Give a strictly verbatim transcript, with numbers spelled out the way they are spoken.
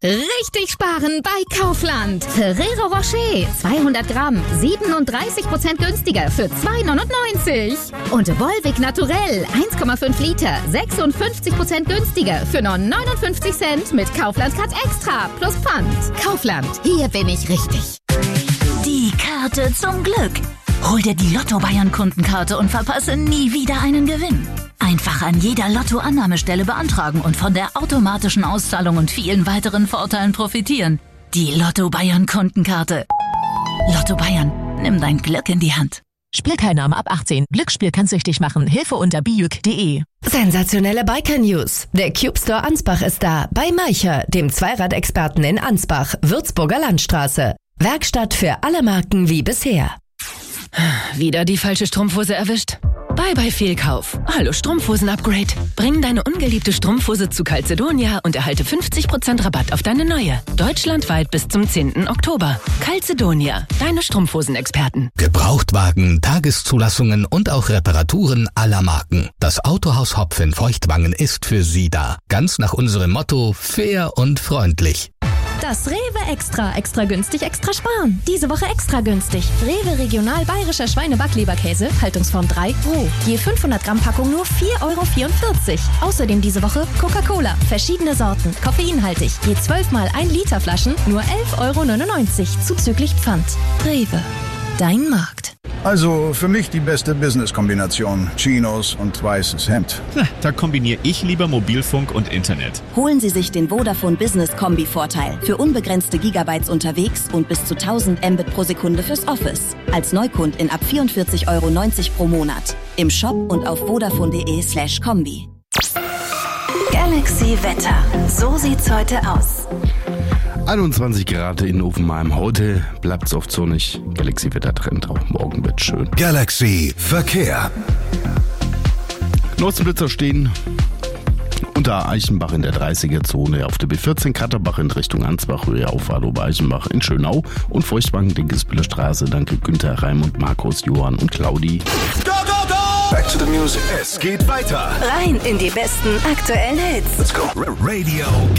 Richtig sparen bei Kaufland. Ferrero Rocher, zweihundert Gramm, siebenunddreißig Prozent günstiger für zwei neunundneunzig. Und Volvic Naturell, eins Komma fünf Liter, sechsundfünfzig Prozent günstiger für nur neunundfünfzig Cent mit Kaufland Card Extra plus Pfand. Kaufland, hier bin ich richtig. Die Karte zum Glück. Hol dir die Lotto Bayern Kundenkarte und verpasse nie wieder einen Gewinn. Einfach an jeder Lotto-Annahmestelle beantragen und von der automatischen Auszahlung und vielen weiteren Vorteilen profitieren. Die Lotto Bayern Kundenkarte. Lotto Bayern, nimm dein Glück in die Hand. Spielteilnahme ab achtzehn. Glücksspiel kann süchtig machen. Hilfe unter bijuk punkt de. Sensationelle Biker-News. Der Cube Store Ansbach ist da. Bei Maicher, dem Zweiradexperten in Ansbach, Würzburger Landstraße. Werkstatt für alle Marken wie bisher. Wieder die falsche Strumpfhose erwischt? Bye bye Fehlkauf. Hallo Strumpfhosen-Upgrade. Bring deine ungeliebte Strumpfhose zu Calzedonia und erhalte fünfzig Prozent Rabatt auf deine neue. Deutschlandweit bis zum zehnten Oktober. Calzedonia, deine Strumpfhosen-Experten. Gebrauchtwagen, Tageszulassungen und auch Reparaturen aller Marken. Das Autohaus Hopf in Feuchtwangen ist für Sie da. Ganz nach unserem Motto: fair und freundlich. Das Rewe Extra. Extra günstig, extra sparen. Diese Woche extra günstig. Rewe Regional Bayerischer Schweinebacklieberkäse, Haltungsform drei, roh. Je fünfhundert Gramm Packung nur vier Euro vierundvierzig. Außerdem diese Woche Coca-Cola. Verschiedene Sorten. Koffeinhaltig. Je zwölf mal ein Liter Flaschen nur elf Euro neunundneunzig. Zuzüglich Pfand. Rewe. Dein Markt. Also für mich die beste Business-Kombination. Chinos und weißes Hemd. Na, da kombiniere ich lieber Mobilfunk und Internet. Holen Sie sich den Vodafone Business Kombi-Vorteil. Für unbegrenzte Gigabytes unterwegs und bis zu tausend Mbit pro Sekunde fürs Office. Als Neukundin ab vierundvierzig Euro neunzig pro Monat. Im Shop und auf vodafone.de slash Kombi. Galaxy Wetter. So sieht's heute aus. einundzwanzig Grad in Offenheim. Heute bleibt's oft sonnig. Galaxy Wetter trennt auch. Morgen wird schön. Galaxy Verkehr. Nordblitzer stehen unter Eichenbach in der dreißiger-Zone auf der B vierzehn Katterbach in Richtung Ansbach, Höhe Auffahrt Obereichenbach in Schönau und Feuchtwangen, Dinkelsbühler Straße. Danke Günther, Raimund, Markus, Johann und Claudi. Go, go, go! Back to the music. Es geht weiter. Rein in die besten aktuellen Hits. Let's go. Radio